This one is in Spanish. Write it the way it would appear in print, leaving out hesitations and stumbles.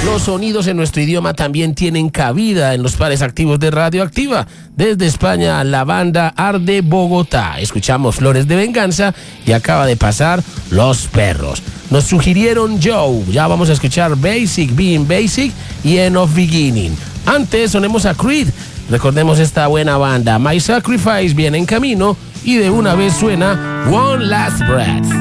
Los sonidos en nuestro idioma también tienen cabida en los pares activos de Radioactiva. Desde España, la banda Arde Bogotá. Escuchamos Flores de Venganza y acaba de pasar Los Perros. Nos sugirieron Joe. Ya vamos a escuchar Basic, Being Basic y End of Beginning. Antes sonemos a Creed. Recordemos esta buena banda. My Sacrifice viene en camino y de una vez suena One Last Breath.